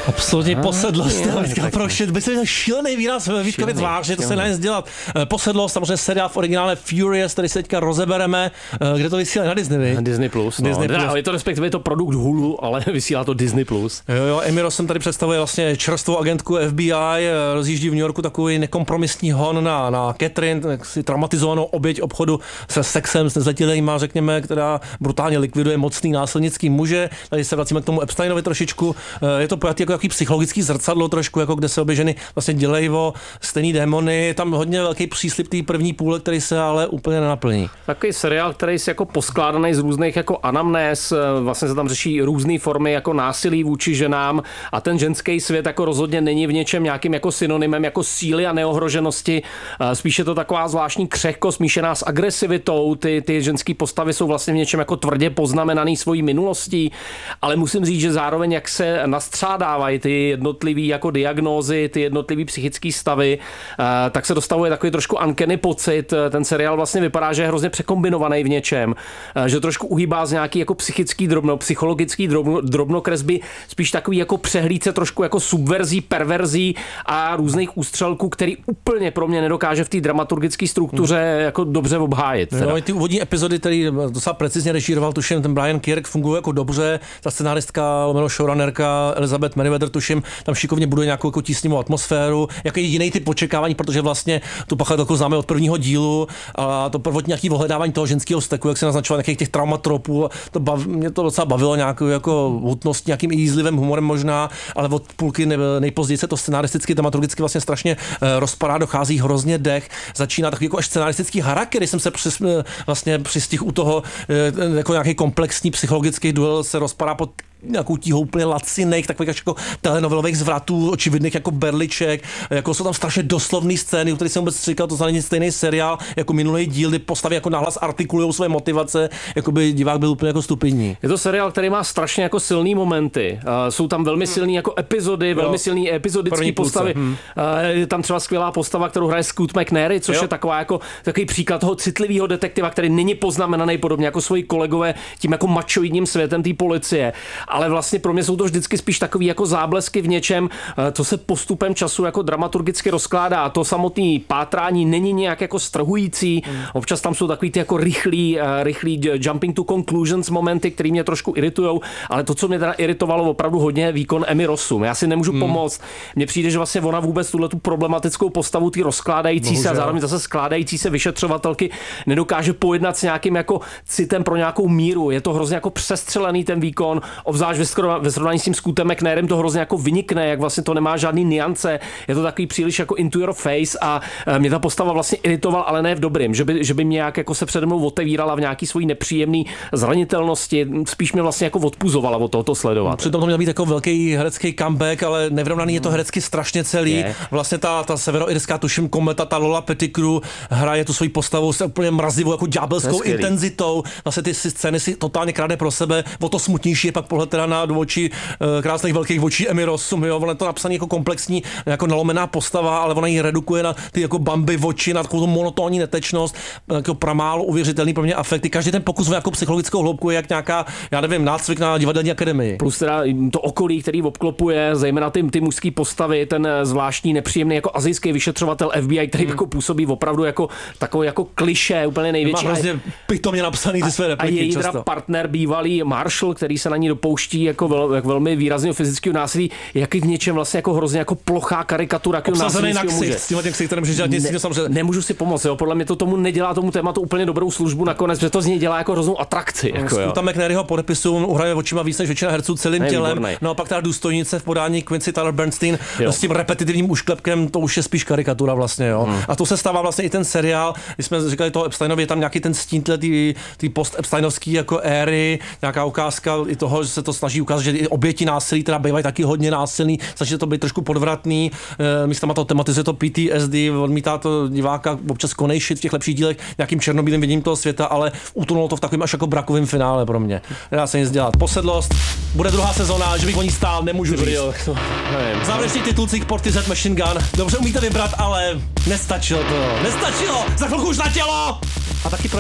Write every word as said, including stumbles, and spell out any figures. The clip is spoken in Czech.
Absolutně posedlost. Prošet, by se měl šílený výraz Vítkovi tváři, to se nedá nic dělat. Posedlost, samozřejmě seriál v originále Furious, který se teďka rozebereme, kde to vysílá na Disney, na Disney Plus. No. Disney Plus. Je to respektive je to produkt Hulu, ale vysílá to Disney Plus. Jo, jo, Amy Rossum tady představuje vlastně čerstvou agentku F B I, rozjíždí v New Yorku takový nekompromisní hon na, na Catherine, si traumatizovanou oběť obchodu se sexem, s nezletilejma, řekněme, která brutálně likviduje mocný násilnický muže. Tady se vracíme k tomu Epsteinovi trošičku. Je to pojatý jako jaký psychologický zrcadlo trošku, jako kde se obě ženy vlastně dělají o stejný démony. Je tam hodně velký příslib té první půle, který se ale úplně nenaplní. Takový seriál, který je jako poskládaný z různých jako anamnéz, vlastně se tam řeší různé formy jako násilí vůči ženám a ten ženský svět jako rozhodně není v něčem nějakým jako synonymem jako síly a neohroženosti. Spíše to taková zvláštní křehkost smíšená s agresivitou. Ty, ty ženské postavy jsou vlastně v něčem jako tvrdě poznamenaný svojí minulostí, ale musím říct, že zároveň jak se nastřádávají ty jednotlivý jako diagnózy, ty jednotlivý psychické stavy, tak se dostavuje takový trošku uncanny pocit. Ten seriál vlastně vypadá, že je hrozně překombinovaný v něčem, že trošku uhýbá z nějaký jako psychický drobno, psychologický drobno, drobnokresby, spíš takový jako přehlídce trošku jako subverzí, perverzí a různých ústřelků, který úplně pro mě nedokáže v té dramaturgické struktuře hmm. jako dobře obhájit. No, ty úvodní epizody, který docela precizně režíroval, tuším, ten Brian Kirk, fungují jako dobře, ta scenáristka, lomeno showrunnerka Elizabeth Meriwether, tuším, tam šikovně buduje nějakou jako tísnivou atmosféru, jako jiný typ očekávání, protože vlastně tu pachatelku známe od prvního dílu a to prvotní nějaký ohledávání toho ženského steku, jak se naznačoval nějakých těch traumatropů, to bav, mě to docela bavilo nějakou jako hutnost, nějakým jízlivým humorem možná, ale od půlky ne, nejpozději se to scenaristicky, dramaturgicky vlastně strašně e, rozpadá, dochází hrozně dech, začíná takový jako až scenaristický harakiri, jsem se přis, vlastně přistihl u toho e, jako nějaký komplexní psychologický duel se rozpadá pod nějakou tíhou úplně lacinek, takových jako telenovelových zvratů, očividných jako berliček, jako jsou tam strašně doslovné scény, u kterých jsem vůbec říkal, to není stejný seriál jako minulý díl, kdy postavy jako nahlas artikulují své motivace, jako by divák byl úplně jako stupidní. Je to seriál, který má strašně jako silný momenty. Uh, jsou tam velmi silný jako epizody, jo. velmi silný epizodické postavy. Hmm. Uh, je tam třeba skvělá postava, kterou hraje Scoot McNairy, což jo. je taková jako takový příklad toho citlivého detektiva, který není poznamenaný podobně jako svoji kolegové tím jako mačoidním světem té policie. Ale vlastně pro mě jsou to vždycky spíš takový jako záblesky v něčem, co se postupem času jako dramaturgicky rozkládá. To samotné pátrání není nějak jako strhující. Mm. Občas tam jsou takový ty jako rychlý, rychlý jumping to conclusions momenty, které mě trošku iritujou, ale to, co mě teda iritovalo opravdu hodně, je výkon Amy Rossum. Já si nemůžu mm. pomoct. Mně přijde, že vlastně ona vůbec tuhle tu problematickou postavu ty rozkládající Bohužel. se a zároveň zase skládající se vyšetřovatelky nedokáže pojednat s nějakým jako citem pro nějakou míru. Je to hrozně jako přestřelený ten výkon. Obzvlášť ve srovnání s tím Scootem McNairem to hrozně jako vynikne, jak vlastně to nemá žádný niance, je to takový příliš jako into your face a mě ta postava vlastně iritovala, ale ne v dobrým, že by, že by mě jak jako se přede mnou otevírala v nějaký svojí nepříjemný zranitelnosti, spíš mě vlastně jako odpuzovala od tohoto sledovat. Přitom to měl být jako velký herecký comeback, ale nevyrovnaný je to herecky strašně celý. Je. Vlastně ta, ta severoirská, tuším, kometa, ta Lola Pettigrew hraje tu svoji postavu s úplně mrazivou jako ďábelskou intenzitou. Vlastně ty scény si totálně kráde pro sebe, o to smutnější je pak pohled teda na do očí krásných velkých očí Amy Rossum, jo, ona je to napsaný jako komplexní, jako nalomená postava, ale ona ji redukuje na ty jako Bambi oči, na takovou monotónní netečnost, jako pramálo uvěřitelný pro mě afekty. Každý ten pokus o jako psychologickou hloubku je jak nějaká, já nevím, nácvik na divadelní akademii. Plus teda to okolí, který obklopuje, zejména ty, ty mužské postavy, ten zvláštní nepříjemný jako asijský vyšetřovatel F B I, který hmm. jako působí opravdu jako takový jako klišé, úplně největší. Má hrozně pitomně napsaný ty své repliky. A její často. partner bývalý Marshall, který se na ní dopouští jako vel, jak velmi výrazného fyzického násilí, jak i v něčem vlastně jako hrozně jako plochá karikatura jako násilícího muže. S tímhle těch který nemůže dělat nic, ne, samozřejmě. Nemůžu si pomoct, jo. Podle mě to tomu nedělá tomu tématu úplně dobrou službu nakonec, protože to z něj dělá jako hroznou atrakci. Jako, Scoota McNairyho podepisu uhraje očima víc než většina herců celým ne, tělem. Výborný. No a pak ta důstojnice v podání Quincy Tyler Bernstein jo. s tím repetitivním ušklepkem, to už je spíš karikatura vlastně, jo. Hmm. A to se stává vlastně i ten seriál, když jsme říkali toho Epsteinovi, je tam nějaký ten stín ty post-Epsteinovský jako éry, nějaká ukázka i toho, že se to snaží ukázat, že i oběti násilí teda bývají taky hodně násilný, začne to být trošku podvratný, e, místama to tematizuje to P T S D, odmítá to diváka občas konejšit v těch lepších dílech nějakým černobílým viděním toho světa, ale utonulo to v takovém až jako brakovém finále pro mě. Nedá se nic dělat. Posedlost, bude druhá sezóna, že bych o ní stál, nemůžu říct. Závěrečný titulcík Portishead Machine Gun, dobře umíte vybrat, ale nestačilo to, nestačilo, za chvilku už na tělo! A taky